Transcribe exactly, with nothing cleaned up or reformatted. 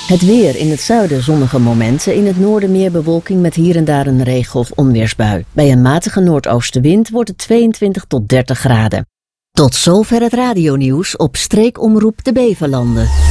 Het weer: in het zuiden zonnige momenten, in het noorden meer bewolking met hier en daar een regen- of onweersbui. Bij een matige noordoostenwind wordt het tweeëntwintig tot dertig graden. Tot zover het radionieuws op Streekomroep de Beverlanden.